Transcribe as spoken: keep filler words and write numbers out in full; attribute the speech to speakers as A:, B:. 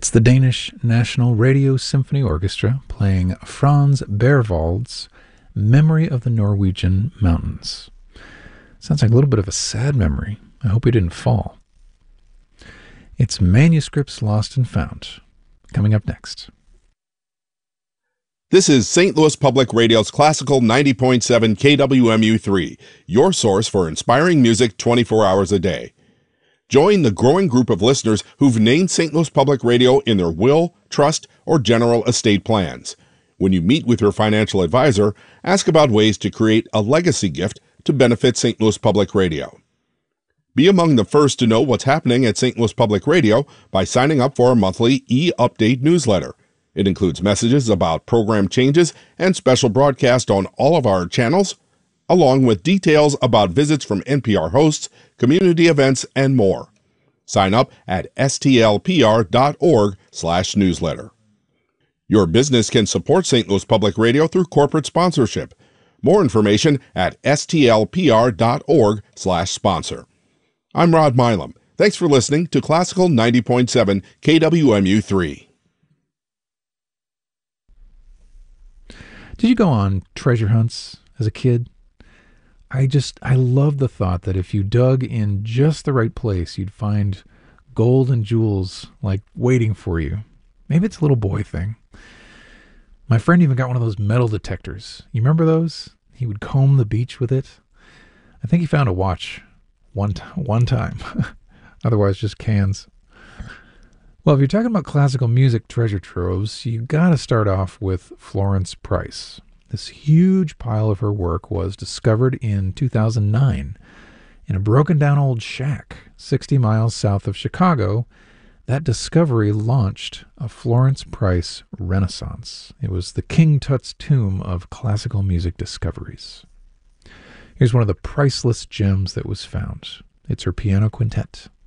A: It's the Danish National Radio Symphony Orchestra playing Franz Berwald's Memory of the Norwegian Mountains. Sounds like a little bit of a sad memory. I hope he didn't fall. It's Manuscripts Lost and Found, coming up next.
B: This is Saint Louis Public Radio's Classical ninety point seven K W M U three, your source for inspiring music twenty-four hours a day. Join the growing group of listeners who've named Saint Louis Public Radio in their will, trust, or general estate plans. When you meet with your financial advisor, ask about ways to create a legacy gift to benefit Saint Louis Public Radio. Be among the first to know what's happening at Saint Louis Public Radio by signing up for our monthly e-update newsletter. It includes messages about program changes and special broadcasts on all of our channels, along with details about visits from N P R hosts, community events, and more. Sign up at stlpr.org slash newsletter. Your business can support Saint Louis Public Radio through corporate sponsorship. More information at stlpr.org slash sponsor. I'm Rod Milam. Thanks for listening to Classical ninety point seven K W M U three.
A: Did you go on treasure hunts as a kid? I just, I love the thought that if you dug in just the right place, you'd find gold and jewels, like, waiting for you. Maybe it's a little boy thing. My friend even got one of those metal detectors. You remember those? He would comb the beach with it. I think he found a watch one, t- one time. Otherwise, just cans. Well, if you're talking about classical music treasure troves, you got to start off with Florence Price. This huge pile of her work was discovered in two thousand nine in a broken down old shack sixty miles south of Chicago. That discovery launched a Florence Price renaissance. It was the King Tut's tomb of classical music discoveries. Here's one of the priceless gems that was found. It's her piano quintet.